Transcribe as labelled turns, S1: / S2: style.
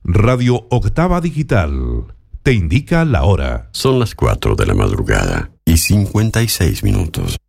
S1: Radio Octava Digital te indica la hora.
S2: Son las 4 de la madrugada y 56 minutos.